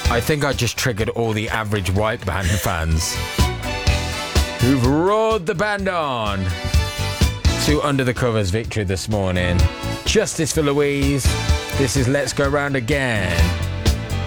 I think I just triggered all the average white band fans who've roared the band on to Under the Covers victory this morning. Justice for Louise. This is Let's Go Round Again.